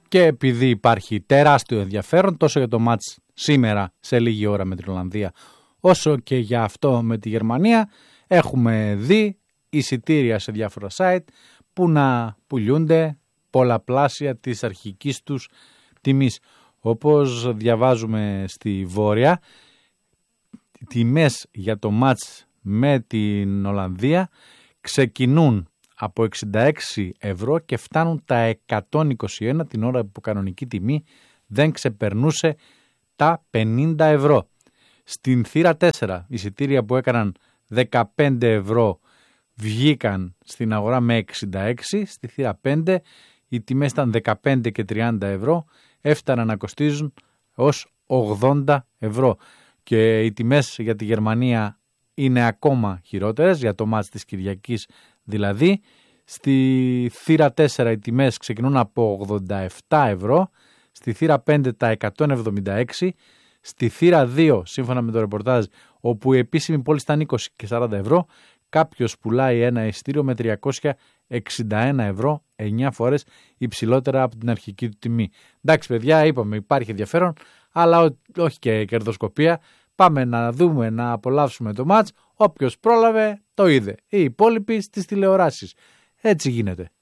Και επειδή υπάρχει τεράστιο ενδιαφέρον τόσο για το μάτς σήμερα σε λίγη ώρα με την Ολλανδία, όσο και για αυτό με τη Γερμανία, έχουμε δει εισιτήρια σε διάφορα site που να πουλιούνται πολλαπλάσια της αρχικής τους τιμής. Όπως διαβάζουμε στη Βόρεια, οι τιμές για το μάτς με την Ολλανδία ξεκινούν από 66 ευρώ και φτάνουν τα 121 την ώρα που κανονική τιμή δεν ξεπερνούσε τα 50 ευρώ. Στην θύρα 4 εισιτήρια που έκαναν 15 ευρώ βγήκαν στην αγορά με 66, στη θύρα 5 οι τιμές ήταν 15 και 30 ευρώ, έφταναν να κοστίζουν ως 80 ευρώ. Και οι τιμές για τη Γερμανία είναι ακόμα χειρότερες, για το μάτς της Κυριακής δηλαδή. Στη θύρα 4 οι τιμές ξεκινούν από 87 ευρώ, στη θύρα 5 τα 176, στη θύρα 2 σύμφωνα με το ρεπορτάζ, όπου η επίσημη πόλη ήταν 20 και 40 ευρώ, κάποιος πουλάει ένα εισιτήριο με 361 ευρώ, 9 φορές υψηλότερα από την αρχική του τιμή. Εντάξει παιδιά, είπαμε υπάρχει ενδιαφέρον, αλλά όχι και κερδοσκοπία. Πάμε να δούμε, να απολαύσουμε το μάτς. Όποιος πρόλαβε το είδε. Οι υπόλοιποι στις τηλεοράσεις. Έτσι γίνεται.